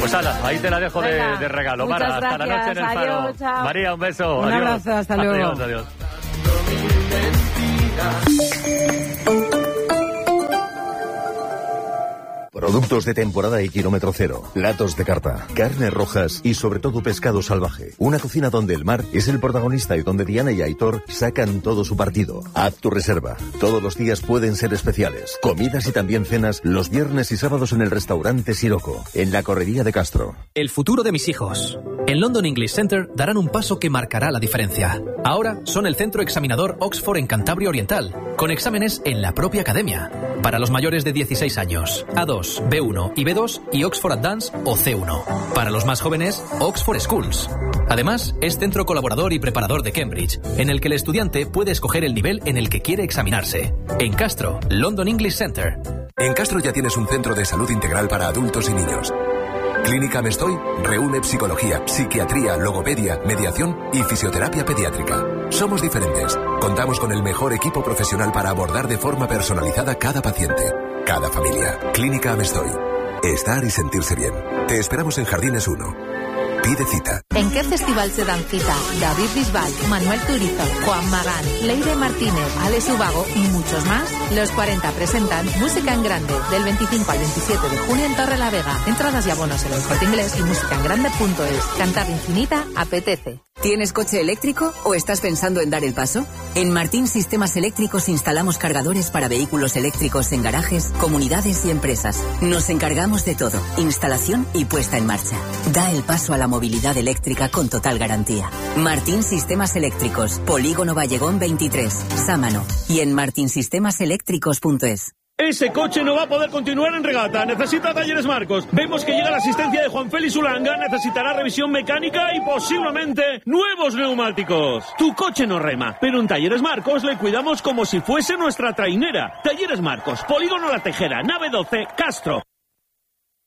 Pues ala, ahí te la dejo de regalo. Mara, hasta la noche en el Faro. Chao. María, un beso. Un adiós. abrazo, hasta luego. Adiós. Productos de temporada y kilómetro cero, platos de carta, carnes rojas y sobre todo pescado salvaje. Una cocina donde el mar es el protagonista y donde Diana y Aitor sacan todo su partido. Haz tu reserva. Todos los días pueden ser especiales. Comidas y también cenas los viernes y sábados en el restaurante Siroco, en la Correría de Castro. El futuro de mis hijos. En London English Center darán un paso que marcará la diferencia. Ahora son el centro examinador Oxford en Cantabria Oriental, con exámenes en la propia academia. Para los mayores de 16 años, A2, B1 y B2 y Oxford Advanced o C1. Para los más jóvenes, Oxford Schools. Además, es centro colaborador y preparador de Cambridge, en el que el estudiante puede escoger el nivel en el que quiere examinarse. En Castro, London English Center. En Castro ya tienes un centro de salud integral para adultos y niños. Clínica Mestoy reúne psicología, psiquiatría, logopedia, mediación y fisioterapia pediátrica. Somos diferentes. Contamos con el mejor equipo profesional para abordar de forma personalizada cada paciente, cada familia. Clínica Mestoy. Estar y sentirse bien. Te esperamos en Jardines 1. Pide cita. ¿En qué festival se dan cita? David Bisbal, Manuel Turizo, Juan Magán, Leire Martínez, Alex Ubago y muchos más. Los 40 presentan Música en Grande del 25 al 27 de junio en Torrelavega. Entradas y abonos en El Corte Inglés y musicaengrande.es. Cantar infinita apetece. ¿Tienes coche eléctrico o estás pensando en dar el paso? En Martín Sistemas Eléctricos instalamos cargadores para vehículos eléctricos en garajes, comunidades y empresas. Nos encargamos de todo, instalación y puesta en marcha. Da el paso a la movilidad eléctrica con total garantía. Martín Sistemas Eléctricos, Polígono Vallegón 23, Sámano, y en martinsistemasEléctricos.es. Ese coche no va a poder continuar en regata. Necesita Talleres Marcos. Vemos que llega la asistencia de Juan Félix Ulanga. Necesitará revisión mecánica y posiblemente nuevos neumáticos. Tu coche no rema, pero en Talleres Marcos le cuidamos como si fuese nuestra trainera. Talleres Marcos, Polígono La Tejera, nave 12, Castro.